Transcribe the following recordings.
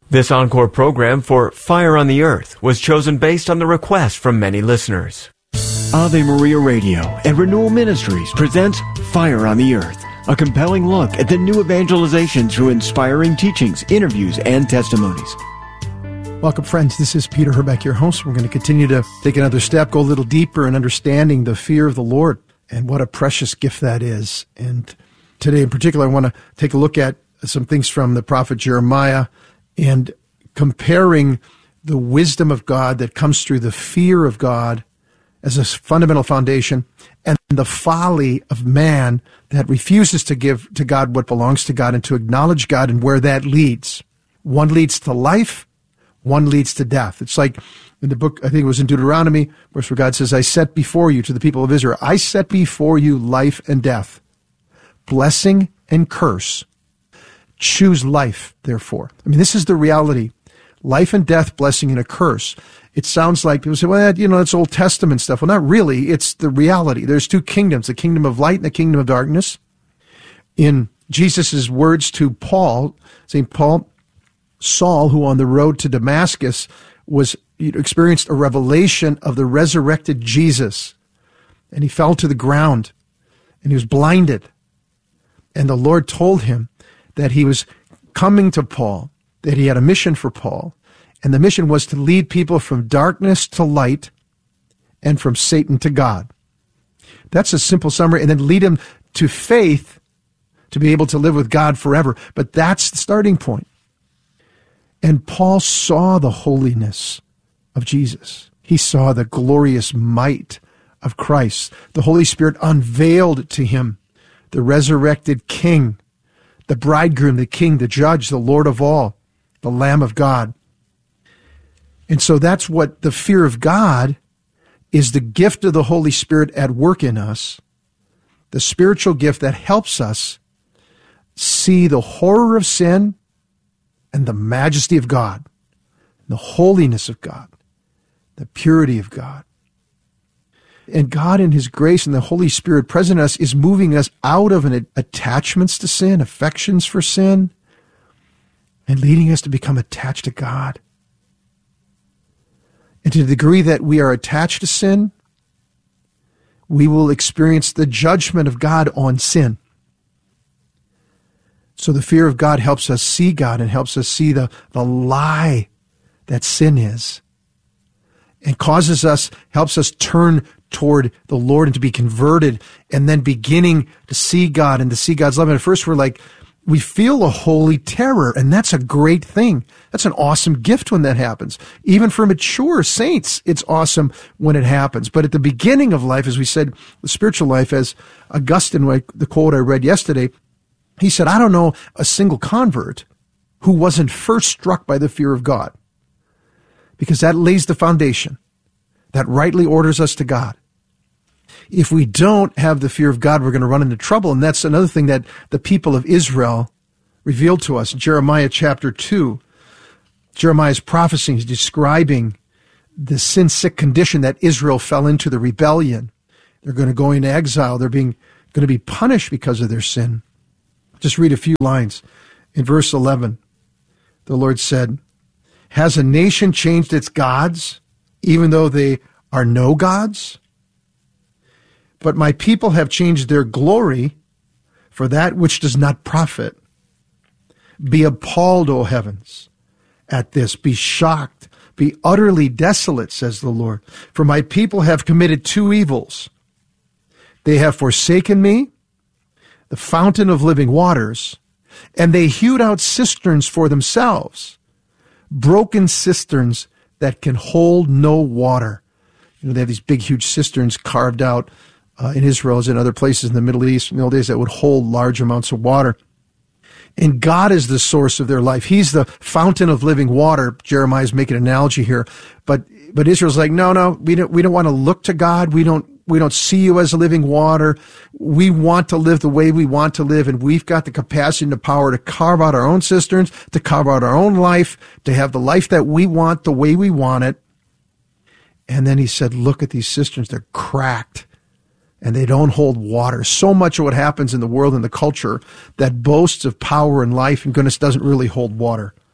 This encore program for Fire on the Earth was chosen based on the request from many listeners. Ave Maria Radio and Renewal Ministries presents Fire on the Earth, a compelling look at the new evangelization through inspiring teachings, interviews, and testimonies. Welcome, friends. This is Peter Herbeck, your host. We're going to continue to take another step, go a little deeper in understanding the fear of the Lord and what a precious gift that is. And today in particular, I want to take a look at some things from the prophet Jeremiah and comparing the wisdom of God that comes through the fear of God as a fundamental foundation and the folly of man that refuses to give to God what belongs to God and to acknowledge God and where that leads. One leads to life, one leads to death. It's like in the book, I think it was in Deuteronomy, where God says, I set before you, to the people of Israel, I set before you life and death, blessing and curse. Choose life, therefore. I mean, this is the reality. Life and death, blessing and a curse. It sounds like people say, well, it's Old Testament stuff. Well, not really. It's the reality. There's two kingdoms, the kingdom of light and the kingdom of darkness. In Jesus' words to Paul, St. Paul, Saul, who on the road to Damascus experienced a revelation of the resurrected Jesus, and he fell to the ground, and he was blinded. And the Lord told him that he was coming to Paul, that he had a mission for Paul, and the mission was to lead people from darkness to light and from Satan to God. That's a simple summary, and then lead them to faith to be able to live with God forever. But that's the starting point. And Paul saw the holiness of Jesus. He saw the glorious might of Christ. The Holy Spirit unveiled to him the resurrected King, the bridegroom, the King, the judge, the Lord of all, the Lamb of God. And so that's what the fear of God is, the gift of the Holy Spirit at work in us, the spiritual gift that helps us see the horror of sin and the majesty of God, the holiness of God, the purity of God. And God in His grace and the Holy Spirit present in us is moving us out of attachments to sin, affections for sin, and leading us to become attached to God. And to the degree that we are attached to sin, we will experience the judgment of God on sin. So the fear of God helps us see God and helps us see the lie that sin is, and helps us turn toward the Lord and to be converted, and then beginning to see God and to see God's love. And at first we feel a holy terror, and that's a great thing. That's an awesome gift when that happens. Even for mature saints, it's awesome when it happens. But at the beginning of life, as we said, the spiritual life, as Augustine, the quote I read yesterday, he said, I don't know a single convert who wasn't first struck by the fear of God, because that lays the foundation that rightly orders us to God. If we don't have the fear of God, we're going to run into trouble. And that's another thing that the people of Israel revealed to us. Jeremiah chapter 2, Jeremiah's prophecy is describing the sin-sick condition that Israel fell into, the rebellion. They're going to go into exile. They're going to be punished because of their sin. Just read a few lines. In verse 11, the Lord said, has a nation changed its gods, even though they are no gods? But my people have changed their glory for that which does not profit. Be appalled, O heavens, at this. Be shocked. Be utterly desolate, says the Lord. For my people have committed two evils. They have forsaken me, the fountain of living waters, and they hewed out cisterns for themselves, broken cisterns that can hold no water. They have these big, huge cisterns carved out in Israel as in other places in the Middle East in the old days that would hold large amounts of water. And God is the source of their life. He's the fountain of living water. Jeremiah's making an analogy here. But Israel's like, no, we don't want to look to God. We don't see you as living water. We want to live the way we want to live, and we've got the capacity and the power to carve out our own cisterns, to carve out our own life, to have the life that we want the way we want it. And then he said, look at these cisterns. They're cracked, and they don't hold water. So much of what happens in the world and the culture that boasts of power and life and goodness doesn't really hold water.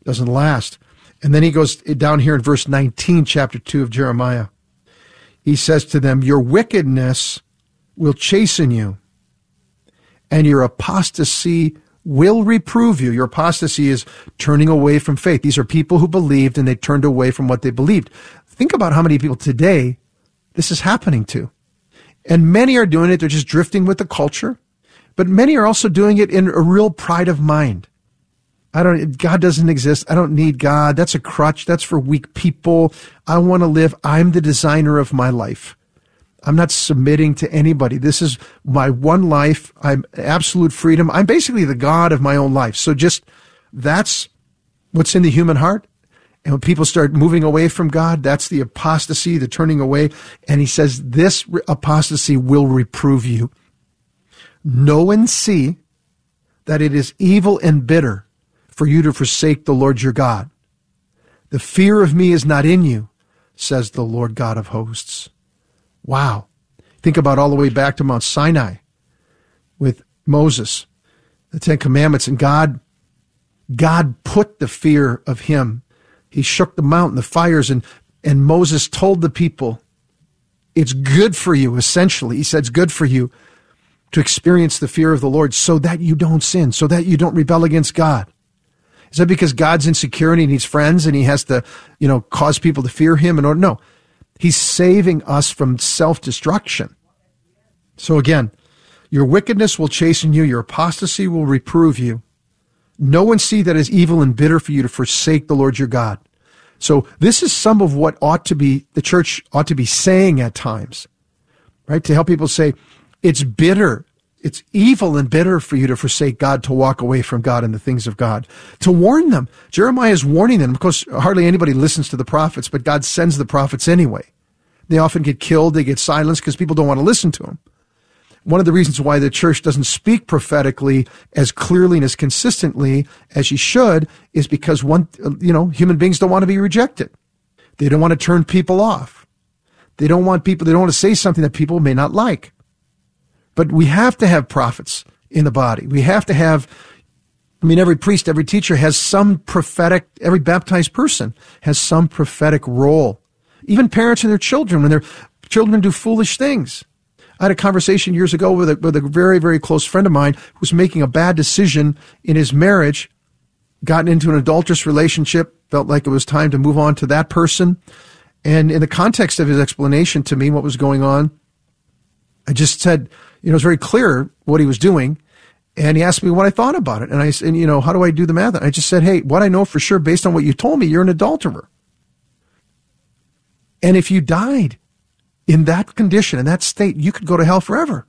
Doesn't last. And then he goes down here in verse 19, chapter 2 of Jeremiah. He says to them, your wickedness will chasten you, and your apostasy will reprove you. Your apostasy is turning away from faith. These are people who believed and they turned away from what they believed. Think about how many people today this is happening to. And many are doing it, they're just drifting with the culture. But many are also doing it in a real pride of mind. God doesn't exist. I don't need God. That's a crutch. That's for weak people. I want to live. I'm the designer of my life. I'm not submitting to anybody. This is my one life. I'm absolute freedom. I'm basically the God of my own life. So that's what's in the human heart. And when people start moving away from God, that's the apostasy, the turning away. And he says, this apostasy will reprove you. Know and see that it is evil and bitter for you to forsake the Lord your God. The fear of me is not in you, says the Lord God of hosts. Wow. Think about all the way back to Mount Sinai with Moses, the Ten Commandments, and God put the fear of him. He shook the mountain, the fires, and Moses told the people, it's good for you, essentially. He said it's good for you to experience the fear of the Lord so that you don't sin, so that you don't rebel against God. Is that because God's insecure and he needs friends and he has to, cause people to fear him? No. He's saving us from self-destruction. So again, your wickedness will chasten you, your apostasy will reprove you. Know and see that it is evil and bitter for you to forsake the Lord your God. So this is some of what the church ought to be saying at times, right? To help people say, it's bitter. It's evil and bitter for you to forsake God, to walk away from God and the things of God. To warn them. Jeremiah is warning them. Of course, hardly anybody listens to the prophets, but God sends the prophets anyway. They often get killed. They get silenced because people don't want to listen to them. One of the reasons why the church doesn't speak prophetically as clearly and as consistently as she should is because human beings don't want to be rejected. They don't want to turn people off. They don't want to say something that people may not like. But we have to have prophets in the body. We have to have, every priest, every teacher has some prophetic, every baptized person has some prophetic role. Even parents and their children, when their children do foolish things. I had a conversation years ago with a very, very close friend of mine who was making a bad decision in his marriage, gotten into an adulterous relationship, felt like it was time to move on to that person. And in the context of his explanation to me what was going on, I just said, it was very clear what he was doing. And he asked me what I thought about it. And I said, how do I do the math? And I just said, hey, what I know for sure, based on what you told me, you're an adulterer. And if you died in that condition, in that state, you could go to hell forever.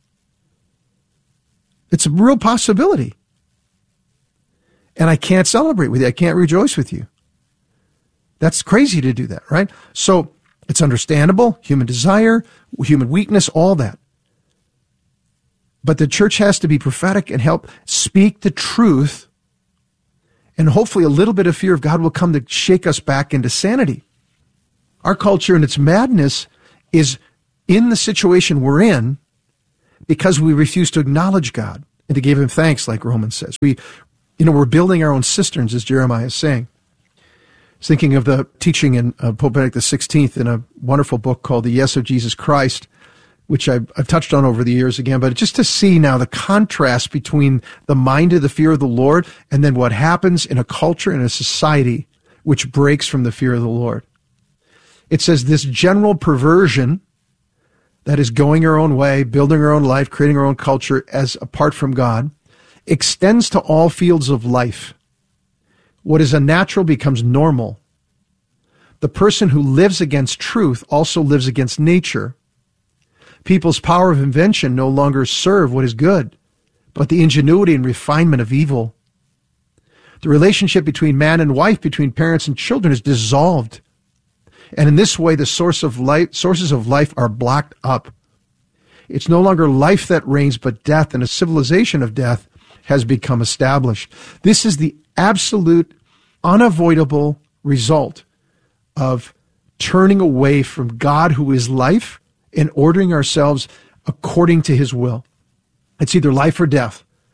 It's a real possibility. And I can't celebrate with you. I can't rejoice with you. That's crazy to do that, right? So it's understandable, human desire, human weakness, all that. But the church has to be prophetic and help speak the truth. And hopefully a little bit of fear of God will come to shake us back into sanity. Our culture and its madness is in the situation we're in because we refuse to acknowledge God and to give him thanks, like Romans says. We're building our own cisterns, as Jeremiah is saying. I was thinking of the teaching in Pope Benedict XVI in a wonderful book called The Yes of Jesus Christ, which I've touched on over the years again, but just to see now the contrast between the mind of the fear of the Lord and then what happens in a culture and a society which breaks from the fear of the Lord. It says this general perversion that is going our own way, building our own life, creating our own culture as apart from God, extends to all fields of life. What is unnatural becomes normal. The person who lives against truth also lives against nature. People's power of invention no longer serve what is good, but the ingenuity and refinement of evil. The relationship between man and wife, between parents and children is dissolved. And in this way, the sources of life are blocked up. It's no longer life that reigns, but death, and a civilization of death has become established. This is the absolute, unavoidable result of turning away from God, who is life, and ordering ourselves according to his will. It's either life or death.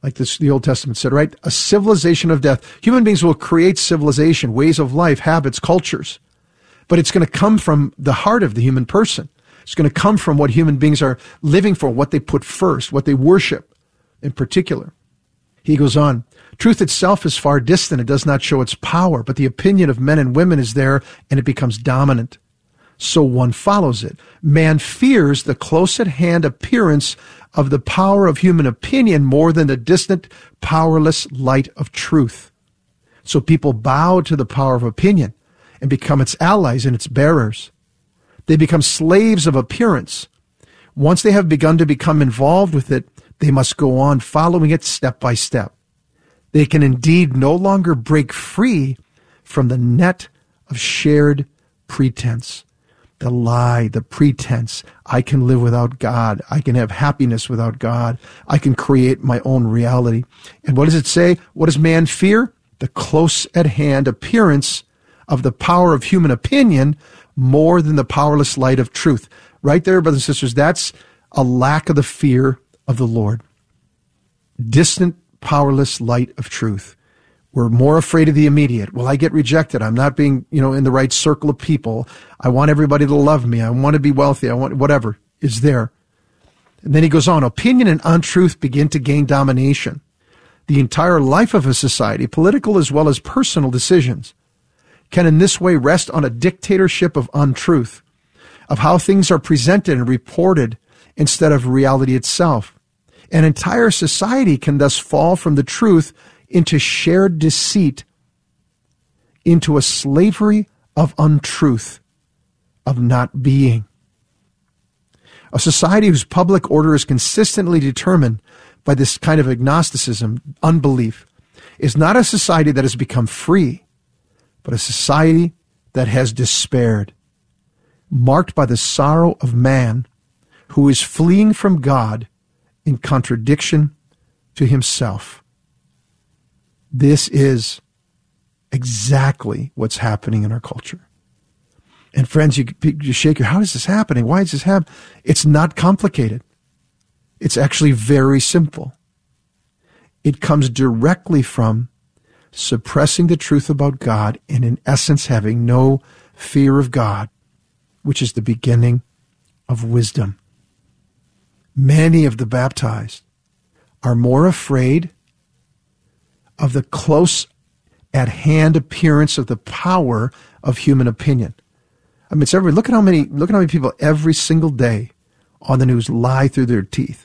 like the Old Testament said, right? A civilization of death. Human beings will create civilization, ways of life, habits, cultures. But it's going to come from the heart of the human person. It's going to come from what human beings are living for, what they put first, what they worship in particular. He goes on, truth itself is far distant. It does not show its power, but the opinion of men and women is there, and it becomes dominant. So one follows it. Man fears the close at hand appearance of the power of human opinion more than the distant, powerless light of truth. So people bow to the power of opinion and become its allies and its bearers. They become slaves of appearance. Once they have begun to become involved with it, they must go on following it step by step. They can indeed no longer break free from the net of shared pretense. The lie, the pretense. I can live without God. I can have happiness without God. I can create my own reality. And what does it say? What does man fear? The close at hand appearance of the power of human opinion more than the powerless light of truth. Right there, brothers and sisters, that's a lack of the fear of the Lord. Distant, powerless light of truth. We're more afraid of the immediate. Will I get rejected? I'm not being, in the right circle of people. I want everybody to love me. I want to be wealthy. I want whatever is there. And then he goes on, opinion and untruth begin to gain domination. The entire life of a society, political as well as personal decisions, can in this way rest on a dictatorship of untruth, of how things are presented and reported instead of reality itself. An entire society can thus fall from the truth into shared deceit, into a slavery of untruth, of not being. A society whose public order is consistently determined by this kind of agnosticism, unbelief, is not a society that has become free, but a society that has despaired, marked by the sorrow of man who is fleeing from God in contradiction to himself. This is exactly what's happening in our culture. And friends, you shake your, how is this happening? Why is this happening? It's not complicated. It's actually very simple. It comes directly from suppressing the truth about God and in essence having no fear of God, which is the beginning of wisdom. Many of the baptized are more afraid of the close at hand appearance of the power of human opinion. I mean, it's every, look at how many people every single day on the news lie through their teeth.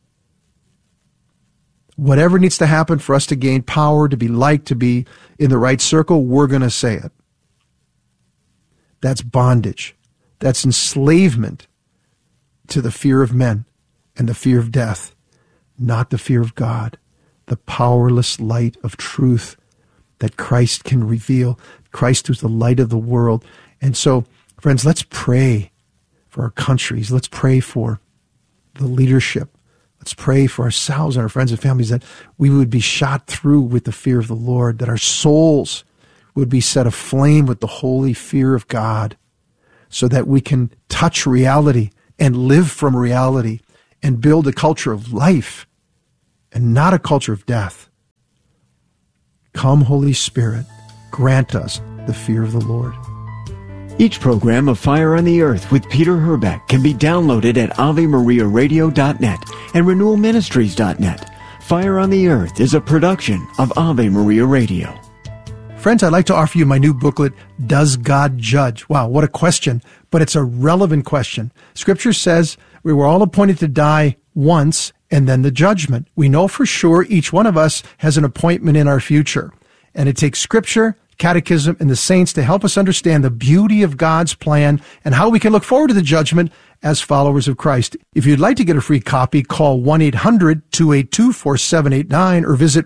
Whatever needs to happen for us to gain power, to be liked, to be in the right circle, we're going to say it. That's bondage. That's enslavement to the fear of men and the fear of death, not the fear of God, the powerless light of truth that Christ can reveal. Christ who's the light of the world. And so, friends, let's pray for our countries. Let's pray for the leadership. Let's pray for ourselves and our friends and families that we would be shot through with the fear of the Lord, that our souls would be set aflame with the holy fear of God, so that we can touch reality and live from reality and build a culture of life and not a culture of death. Come, Holy Spirit, grant us the fear of the Lord. Each program of Fire on the Earth with Peter Herbeck can be downloaded at AveMariaRadio.net and RenewalMinistries.net. Fire on the Earth is a production of Ave Maria Radio. Friends, I'd like to offer you my new booklet, Does God Judge? Wow, what a question, but it's a relevant question. Scripture says we were all appointed to die once and then the judgment. We know for sure each one of us has an appointment in our future. And it takes Scripture, Catechism, and the saints to help us understand the beauty of God's plan and how we can look forward to the judgment as followers of Christ. If you'd like to get a free copy, call 1-800-282-4789 or visit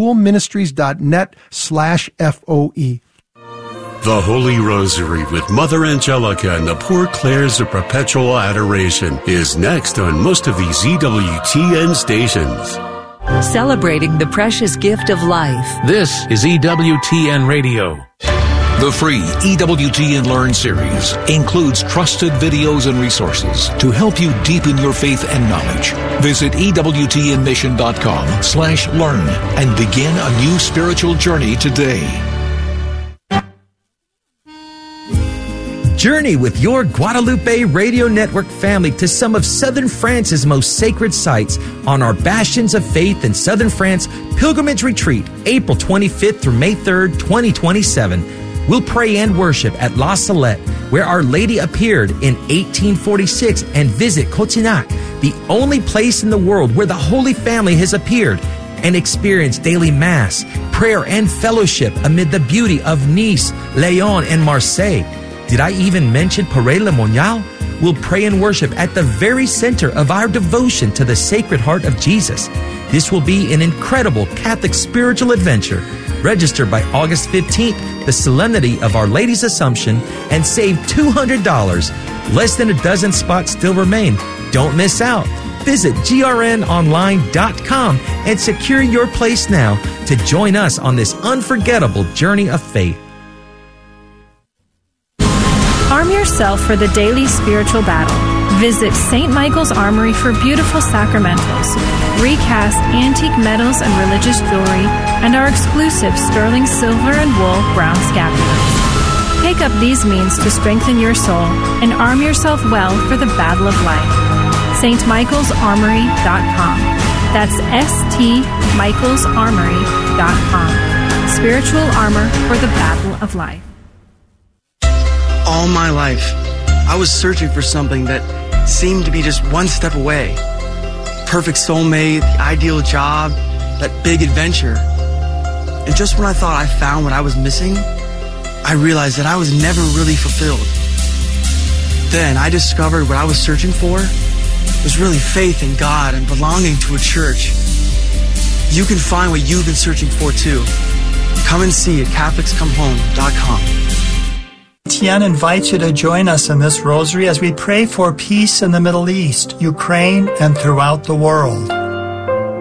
renewalministries.net/FOE. The Holy Rosary with Mother Angelica and the Poor Clares of Perpetual Adoration is next on most of these EWTN stations. Celebrating the precious gift of life. This is EWTN Radio. The free EWTN Learn series includes trusted videos and resources to help you deepen your faith and knowledge. Visit EWTNmission.com/learn and begin a new spiritual journey today. Journey with your Guadalupe Radio Network family to some of Southern France's most sacred sites on our Bastions of Faith in Southern France Pilgrimage Retreat, April 25th through May 3rd, 2027. We'll pray and worship at La Salette, where Our Lady appeared in 1846, and visit Cotignac, the only place in the world where the Holy Family has appeared, and experience daily Mass, prayer, and fellowship amid the beauty of Nice, Lyon, and Marseille. Did I even mention Paray-le-Monial? We'll pray and worship at the very center of our devotion to the Sacred Heart of Jesus. This will be an incredible Catholic spiritual adventure. Register by August 15th, the Solemnity of Our Lady's Assumption, and save $200. Less than a dozen spots still remain. Don't miss out. Visit grnonline.com and secure your place now to join us on this unforgettable journey of faith. Arm yourself for the daily spiritual battle. Visit St. Michael's Armory for beautiful sacramentals, recast antique metals and religious jewelry, and our exclusive sterling silver and wool brown scapulars. Take up these means to strengthen your soul and arm yourself well for the battle of life. stmichaelsarmory.com. That's stmichaelsarmory.com. Spiritual armor for the battle of life. All my life, I was searching for something that seemed to be just one step away. Perfect soulmate, the ideal job, that big adventure. And just when I thought I found what I was missing, I realized that I was never really fulfilled. Then I discovered what I was searching for was really faith in God and belonging to a church. You can find what you've been searching for too. Come and see at CatholicsComeHome.com. Tian invites you to join us in this rosary as we pray for peace in the Middle East, Ukraine, and throughout the world.